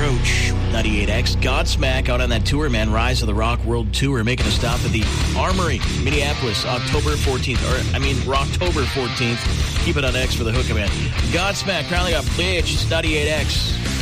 Roach, 98X. Godsmack out on that tour, man. Rise of the Rock World Tour, making a stop at the Armory, Minneapolis, October 14th. Rocktober 14th. Keep it on X for the hook, man. Godsmack, currently got Bleach, 98X.